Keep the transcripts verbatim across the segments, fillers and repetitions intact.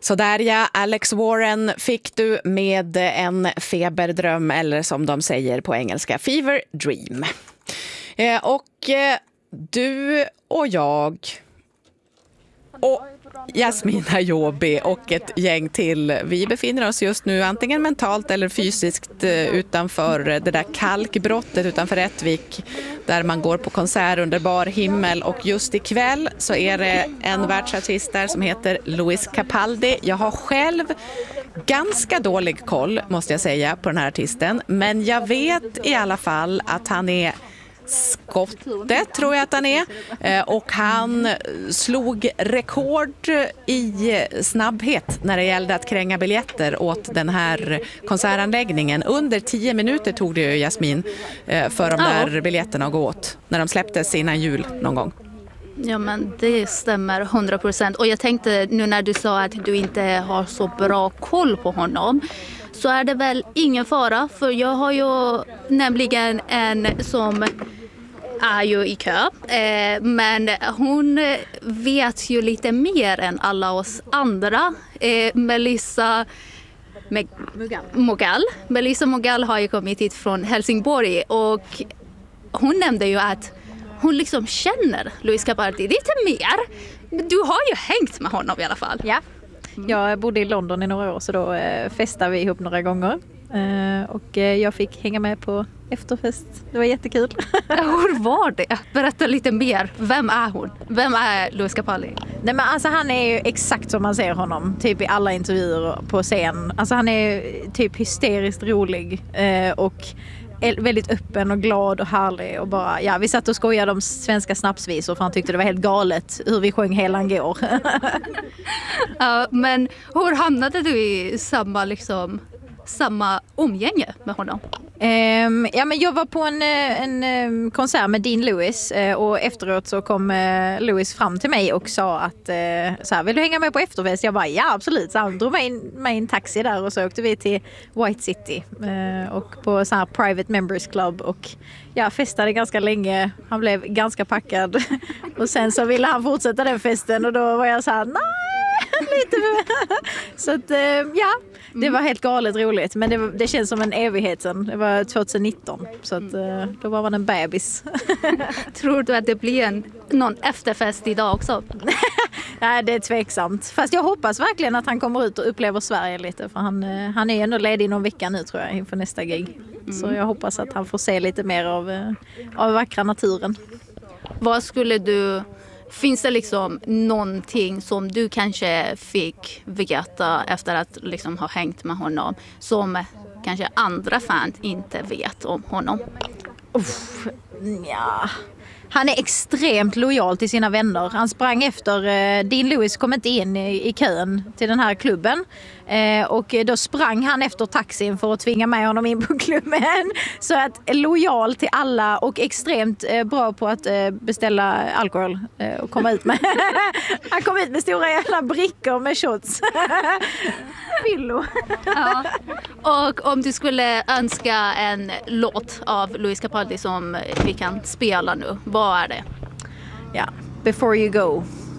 Så där ja, Alex Warren fick du med en feberdröm, eller som de säger på engelska, fever dream. Eh, och eh, du och jag och Jasmina Jobi och ett gäng till, vi befinner oss just nu antingen mentalt eller fysiskt utanför det där kalkbrottet utanför Rättvik, där man går på konsert under bar himmel, och just ikväll så är det en världsartist där som heter Lewis Capaldi. Jag har själv ganska dålig koll, måste jag säga, på den här artisten, men jag vet i alla fall att han är skotte, tror jag att han är, och han slog rekord i snabbhet när det gällde att kränga biljetter åt den här konsertanläggningen. Under tio minuter tog det ju, Jasmin, för de där biljetterna att gå åt när de släpptes innan jul någon gång. Ja, men det stämmer hundra procent. Och jag tänkte nu när du sa att du inte har så bra koll på honom, så är det väl ingen fara, för jag har ju nämligen en som är ju i kö, eh, men hon vet ju lite mer än alla oss andra. Eh, Melissa Meg- Mogal. Melissa Mogal har ju kommit hit från Helsingborg, och hon nämnde ju att hon liksom känner Lewis Capaldi lite mer. Du har ju hängt med honom i alla fall. Ja. Jag bodde i London i några år, så då eh, festade vi ihop några gånger. Eh, och eh, jag fick hänga med på efterfest. Det var jättekul. Hur var det? Berätta lite mer. Vem är hon? Vem är Lewis Capaldi? Nej, men alltså, han är ju exakt som man ser honom. Typ i alla intervjuer på scen. Alltså, han är typ hysteriskt rolig. Eh, och väldigt öppen och glad och härlig, och bara, ja, vi satt och skojade om svenska snapsvisor för han tyckte det var helt galet hur vi sjöng Hela går. Ja, men hur hamnade du i samma liksom samma umgänge med honom? Um, ja, men jag var på en, en, en konsert med Dean Lewis, uh, och efteråt så kom uh, Lewis fram till mig och sa att uh, så här, vill du hänga med på efterfest? Jag bara, ja absolut. Så han drog mig in, mig en taxi där, och så åkte vi till White City uh, och på så här Private Members Club, och jag festade ganska länge. Han blev ganska packad och sen så ville han fortsätta den festen, och då var jag så här, nej, lite så att uh, ja, det var helt galet roligt, men det, det känns som en evighet sedan. Det var tjugonitton, så att, då var man en bebis. Tror du att det blir en, någon efterfest idag också? Nej, det är tveksamt. Fast jag hoppas verkligen att han kommer ut och upplever Sverige lite, för han, han är ändå ledig någon vecka nu, tror jag, inför nästa gig. Mm. Så jag hoppas att han får se lite mer av, av vackra naturen. Vad skulle du... Finns det liksom någonting som du kanske fick veta efter att liksom ha hängt med honom som kanske andra fans inte vet om honom? Uff, ja. Han är extremt lojal till sina vänner. Han sprang efter, eh, Dean Lewis kom inte in i, i kön till den här klubben. Eh, och då sprang han efter taxin för att tvinga med honom in på klubben. Så att lojal till alla och extremt eh, bra på att eh, beställa alkohol eh, och komma ut med. Han kom ut med stora jävla brickor med shots. Fillo. Ja. Och om du skulle önska en låt av Lewis Capaldi som vi kan spela nu, vad är det? Ja, Before You Go.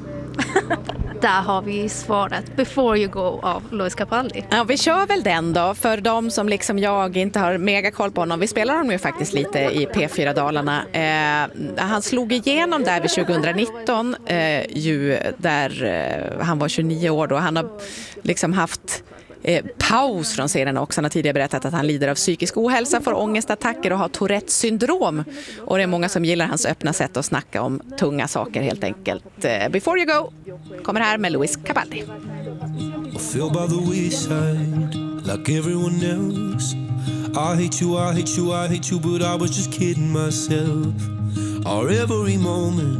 Där har vi svaret. Before You Go av Lewis Capaldi. Ja, vi kör väl den då, för de som liksom jag inte har mega koll på honom. Vi spelar honom ju faktiskt lite i P fyra Dalarna. Eh, han slog igenom där vid tjugonitton, eh, ju där eh, han var tjugonio år då. Han har liksom haft Eh, paus från scenen också. Han har tidigare berättat att han lider av psykisk ohälsa, får ångestattacker och har Tourettes syndrom. Och det är många som gillar hans öppna sätt att snacka om tunga saker helt enkelt. Eh, Before You Go kommer här med Lewis Capaldi. I feel by the wayside like everyone else. I hate you, I hate you, I hate you, but I was just kidding myself. Our every moment